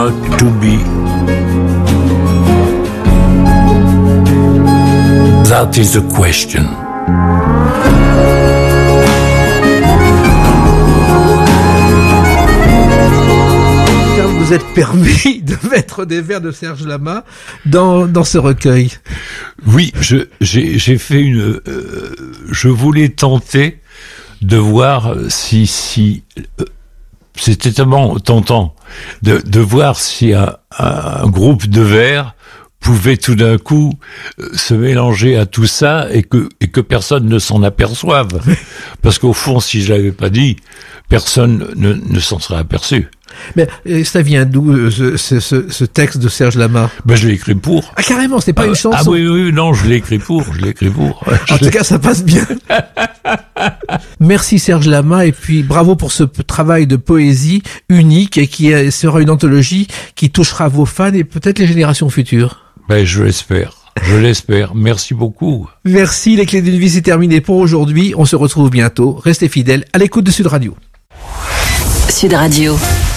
not to be. That is the question. Vous êtes permis de mettre des vers de Serge Lama dans ce recueil. Oui, j'ai fait une. Je voulais tenter de voir si c'était tellement tentant de voir si un groupe de vers pouvait tout d'un coup se mélanger à tout ça et que personne ne s'en aperçoive. Parce qu'au fond, si je l'avais pas dit, personne ne s'en serait aperçu. Mais ça vient d'où ce texte de Serge Lama? Ben je l'ai écrit pour. Ah carrément, c'est pas une chanson. Ah oui, non, je l'ai écrit pour. En tout cas, ça passe bien. Merci Serge Lama et puis bravo pour ce travail de poésie unique et qui sera une anthologie qui touchera vos fans et peut-être les générations futures. Ben je l'espère. Merci beaucoup. Merci, les clés d'une vie, c'est terminé pour aujourd'hui. On se retrouve bientôt. Restez fidèles à l'écoute de Sud Radio. Sud Radio.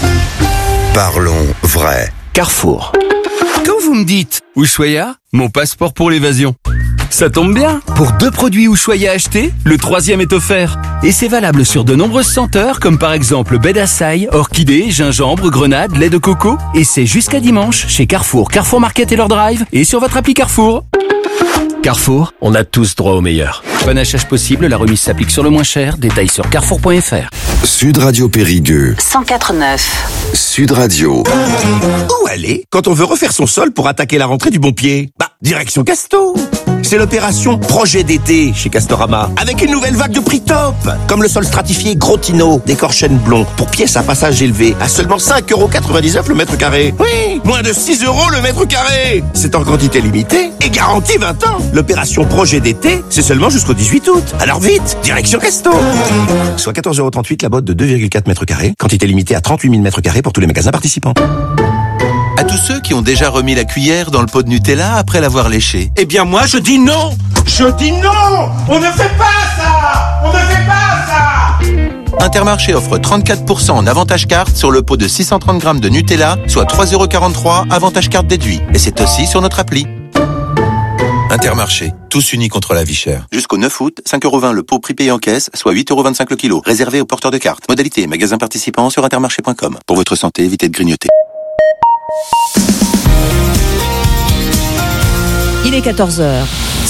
Parlons vrai. Carrefour. Quand vous me dites Ushuaïa, mon passeport pour l'évasion, ça tombe bien. Pour 2 produits Ushuaïa achetés, le 3e est offert. Et c'est valable sur de nombreuses senteurs, comme par exemple baie d'assailles, orchidée, gingembre, grenade, lait de coco. Et c'est jusqu'à dimanche chez Carrefour, Carrefour Market et leur drive, et sur votre appli Carrefour. Carrefour, on a tous droit au meilleur. Panachage possible, la remise s'applique sur le moins cher. Détails sur carrefour.fr. Sud Radio Périgueux. 104.9. Sud Radio. Où aller quand on veut refaire son sol pour attaquer la rentrée du bon pied? Direction Casto. C'est l'opération Projet d'été chez Castorama, avec une nouvelle vague de prix top, comme le sol stratifié Grotino d'Écorchène Blond, pour pièces à passage élevé, à seulement 5,99€ le mètre carré. Oui, moins de 6€ le mètre carré. C'est en quantité limitée et garantie 20 ans. L'opération Projet d'été, c'est seulement jusqu'au 18 août. Alors vite, direction Casto. Soit 14,38€ la botte de 2,4 mètres carrés, quantité limitée à 38 000 mètres carrés pour tous les magasins participants. À tous ceux qui ont déjà remis la cuillère dans le pot de Nutella après l'avoir léché. Eh bien moi je dis non. Je dis non. On ne fait pas ça. On ne fait pas ça. Intermarché offre 34% en avantage carte sur le pot de 630 grammes de Nutella, soit 3,43€ avantage carte déduit. Et c'est aussi sur notre appli. Intermarché, tous unis contre la vie chère. Jusqu'au 9 août, 5,20€ le pot prix payé en caisse, soit 8,25€ le kilo. Réservé aux porteurs de cartes. Modalité, magasin participant sur intermarché.com. Pour votre santé, évitez de grignoter. Il est 14h.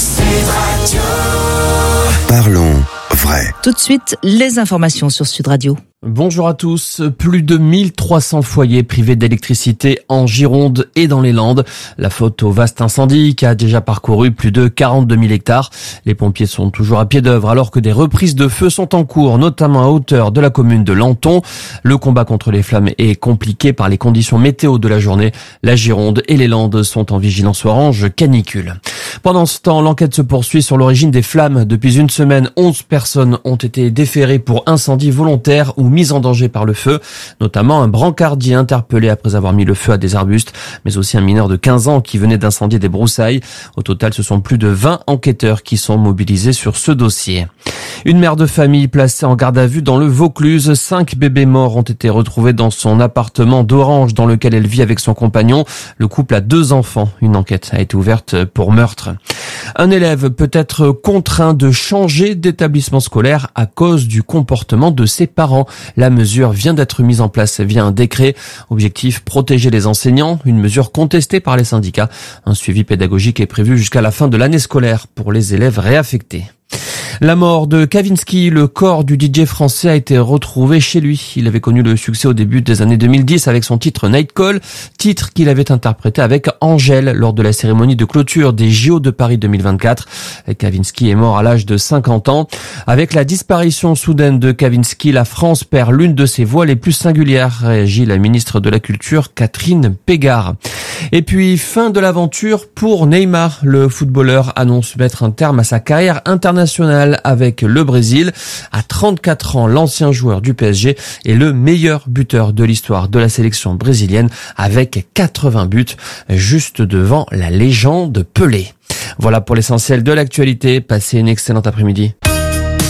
Parlons vrai. Tout de suite, les informations sur Sud Radio. Bonjour à tous. Plus de 1300 foyers privés d'électricité en Gironde et dans les Landes. La faute au vaste incendie qui a déjà parcouru plus de 42 000 hectares. Les pompiers sont toujours à pied d'œuvre alors que des reprises de feu sont en cours, notamment à hauteur de la commune de Lanton. Le combat contre les flammes est compliqué par les conditions météo de la journée. La Gironde et les Landes sont en vigilance orange canicule. Pendant ce temps, l'enquête se poursuit sur l'origine des flammes. Depuis une semaine, 11 personnes ont été déférées pour incendie volontaire ou mise en danger par le feu, notamment un brancardier interpellé après avoir mis le feu à des arbustes, mais aussi un mineur de 15 ans qui venait d'incendier des broussailles. Au total, ce sont plus de 20 enquêteurs qui sont mobilisés sur ce dossier. Une mère de famille placée en garde à vue dans le Vaucluse. 5 bébés morts ont été retrouvés dans son appartement d'Orange dans lequel elle vit avec son compagnon. Le couple a 2 enfants. Une enquête a été ouverte pour meurtre. Un élève peut être contraint de changer d'établissement scolaire à cause du comportement de ses parents. La mesure vient d'être mise en place via un décret. Objectif, protéger les enseignants. Une mesure contestée par les syndicats. Un suivi pédagogique est prévu jusqu'à la fin de l'année scolaire pour les élèves réaffectés. La mort de Kavinsky, le corps du DJ français a été retrouvé chez lui. Il avait connu le succès au début des années 2010 avec son titre Night Call, titre qu'il avait interprété avec Angèle lors de la cérémonie de clôture des JO de Paris 2024. Kavinsky est mort à l'âge de 50 ans. Avec la disparition soudaine de Kavinsky, la France perd l'une de ses voix les plus singulières, réagit la ministre de la Culture Catherine Pégard. Et puis, fin de l'aventure pour Neymar. Le footballeur annonce mettre un terme à sa carrière internationale avec le Brésil. À 34 ans, l'ancien joueur du PSG est le meilleur buteur de l'histoire de la sélection brésilienne avec 80 buts, juste devant la légende Pelé. Voilà pour l'essentiel de l'actualité. Passez une excellente après-midi.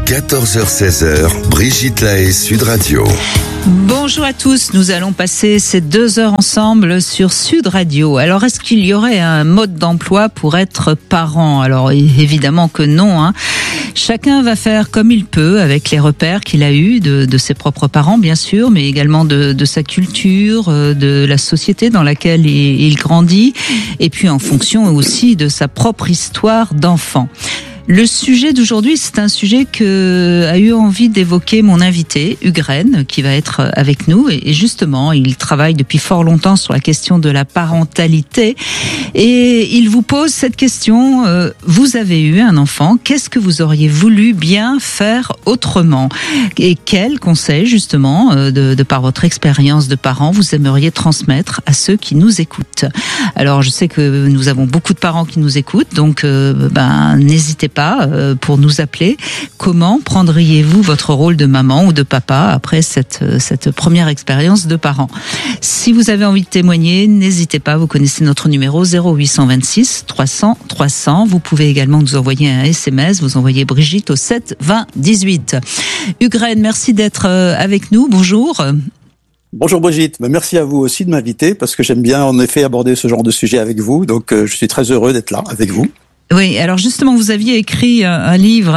14h-16h, Brigitte Lahaie, Sud Radio. Bonjour à tous, nous allons passer ces 2 heures ensemble sur Sud Radio. Alors, est-ce qu'il y aurait un mode d'emploi pour être parent ? Alors, évidemment que non, hein. Chacun va faire comme il peut avec les repères qu'il a eus de ses propres parents, bien sûr, mais également de sa culture, de la société dans laquelle il grandit, et puis en fonction aussi de sa propre histoire d'enfant. Le sujet d'aujourd'hui, c'est un sujet que a eu envie d'évoquer mon invité, Hugues Rennes, qui va être avec nous. Et justement, il travaille depuis fort longtemps sur la question de la parentalité. Et il vous pose cette question, vous avez eu un enfant, qu'est-ce que vous auriez voulu bien faire autrement ? Et quels conseils, justement, de par votre expérience de parent, vous aimeriez transmettre à ceux qui nous écoutent ? Alors, je sais que nous avons beaucoup de parents qui nous écoutent, donc n'hésitez pas pour nous appeler. Comment prendriez-vous votre rôle de maman ou de papa après cette première expérience de parent ? Si vous avez envie de témoigner, n'hésitez pas, vous connaissez notre numéro 0826 300 300. Vous pouvez également nous envoyer un SMS, vous envoyez Brigitte au 7 20 18. Hugues Rennes, merci d'être avec nous. Bonjour. Bonjour Brigitte, merci à vous aussi de m'inviter parce que j'aime bien en effet aborder ce genre de sujet avec vous, donc je suis très heureux d'être là avec vous. Oui, alors justement, vous aviez écrit un livre,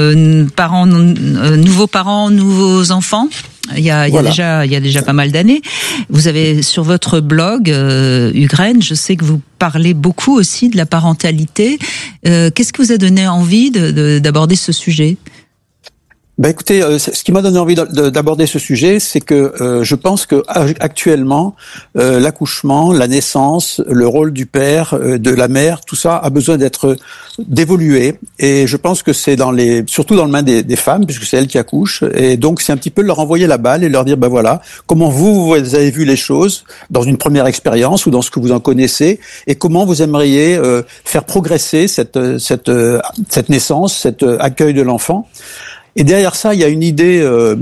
nouveaux parents, nouveaux enfants. Il y a déjà pas mal d'années. Vous avez sur votre blog Hugues Rennes, je sais que vous parlez beaucoup aussi de la parentalité. Qu'est-ce qui vous a donné envie d'aborder ce sujet ? Écoutez, ce qui m'a donné envie d'aborder ce sujet, c'est que je pense que actuellement, l'accouchement, la naissance, le rôle du père, de la mère, tout ça a besoin d'évoluer. Et je pense que c'est surtout dans le main des femmes, puisque c'est elles qui accouchent. Et donc, c'est un petit peu leur envoyer la balle et leur dire, voilà, comment vous avez vu les choses dans une première expérience ou dans ce que vous en connaissez, et comment vous aimeriez faire progresser cette naissance, cet accueil de l'enfant. Et derrière ça, il y a une idée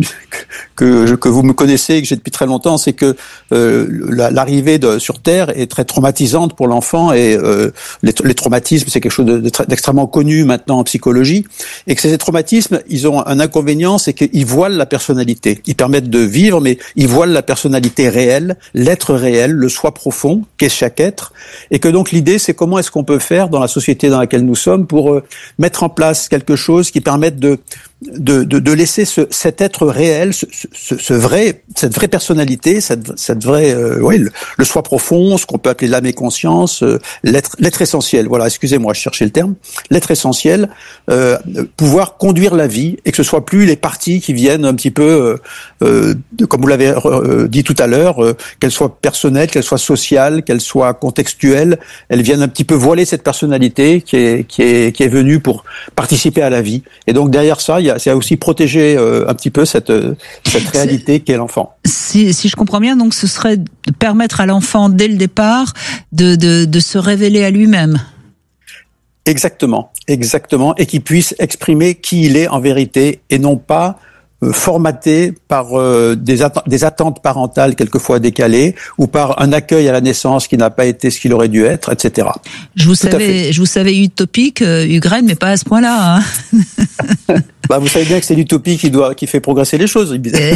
que vous me connaissez et que j'ai depuis très longtemps, c'est que l'arrivée sur Terre est très traumatisante pour l'enfant et les traumatismes, c'est quelque chose d'extrêmement connu maintenant en psychologie, et que ces traumatismes, ils ont un inconvénient, c'est qu'ils voilent la personnalité. Ils permettent de vivre, mais ils voilent la personnalité réelle, l'être réel, le soi profond qu'est chaque être, et que donc l'idée, c'est comment est-ce qu'on peut faire dans la société dans laquelle nous sommes pour mettre en place quelque chose qui permette de laisser cet être réel, cette vraie personnalité, cette vraie, le soi profond, ce qu'on peut appeler l'âme et conscience, l'être essentiel. Voilà, excusez-moi, je cherchais le terme. L'être essentiel, pouvoir conduire la vie et que ce soit plus les parties qui viennent un petit peu, comme vous l'avez dit tout à l'heure, qu'elles soient personnelles, qu'elles soient sociales, qu'elles soient contextuelles, elles viennent un petit peu voiler cette personnalité qui est venue pour participer à la vie. Et donc derrière ça, c'est aussi protéger un petit peu cette réalité qu'est l'enfant. Si je comprends bien, donc ce serait de permettre à l'enfant dès le départ de se révéler à lui-même. Exactement, et qu'il puisse exprimer qui il est en vérité et non pas formaté par des attentes parentales quelquefois décalées ou par un accueil à la naissance qui n'a pas été ce qu'il aurait dû être, etc. Je vous savais utopique, Hugues Rennes, mais pas à ce point-là. Hein. Vous savez bien que c'est l'utopie qui fait progresser les choses.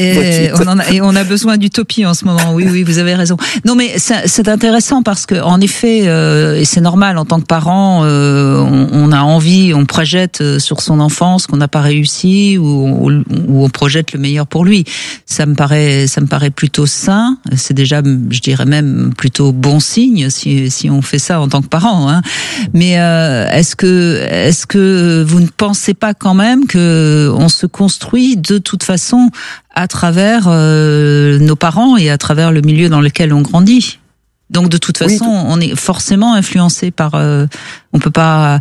On a besoin d'utopie en ce moment. Oui, vous avez raison. Non, mais c'est intéressant parce que, en effet, et c'est normal en tant que parent, on a envie, on projette sur son enfant ce qu'on n'a pas réussi ou on projette le meilleur pour lui. Ça me paraît plutôt sain. C'est déjà, je dirais même plutôt bon signe si on fait ça en tant que parent. Hein. Mais est-ce que vous ne pensez pas quand même que on se construit de toute façon à travers nos parents et à travers le milieu dans lequel on grandit. Donc de toute façon, on est forcément influencé par. On peut pas.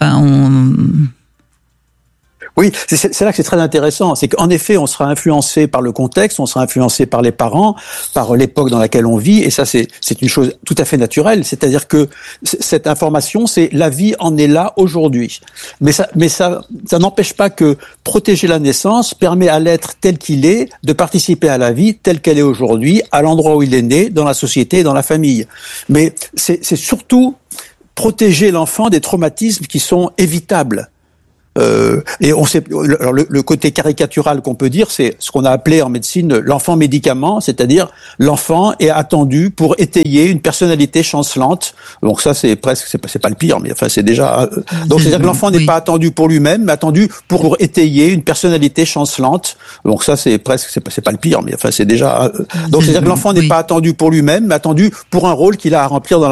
Oui, c'est là que c'est très intéressant. C'est qu'en effet, on sera influencé par le contexte, on sera influencé par les parents, par l'époque dans laquelle on vit, et ça, c'est une chose tout à fait naturelle. C'est-à-dire que cette information, c'est la vie en est là aujourd'hui. Mais ça n'empêche pas que protéger la naissance permet à l'être tel qu'il est de participer à la vie telle qu'elle est aujourd'hui, à l'endroit où il est né, dans la société et dans la famille. Mais c'est surtout protéger l'enfant des traumatismes qui sont évitables. Et on sait, alors le côté caricatural qu'on peut dire, c'est ce qu'on a appelé en médecine l'enfant médicament, c'est-à-dire l'enfant est attendu pour étayer une personnalité chancelante. Donc ça, c'est presque, c'est pas le pire, mais enfin c'est déjà. Donc c'est-à-dire que l'enfant n'est pas attendu pour lui-même, mais attendu pour étayer une personnalité chancelante. Donc ça, c'est presque, c'est pas le pire, mais enfin c'est déjà. Donc c'est-à-dire que l'enfant n'est pas attendu pour lui-même, mais attendu pour un rôle qu'il a à remplir dans